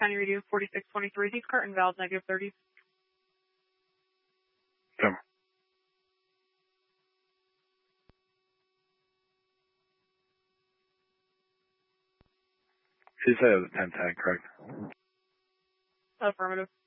County Radio 4623. These curtain valves, negative 30. Come. You said it was 1010, correct? Affirmative.